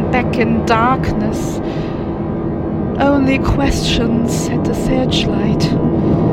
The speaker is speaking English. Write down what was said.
back in darkness. Only questions at the searchlight.